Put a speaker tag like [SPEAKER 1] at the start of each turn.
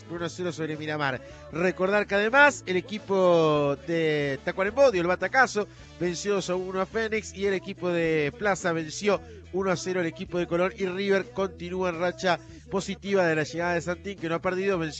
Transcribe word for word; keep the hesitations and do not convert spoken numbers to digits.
[SPEAKER 1] por uno a cero sobre Miramar. Recordar que además el equipo de Tacuarembó dio el batacazo, venció dos a uno a Fénix y el equipo de Plaza venció uno a cero al equipo de Colón y River continúa en racha positiva de la llegada de Santín, que no ha perdido, venció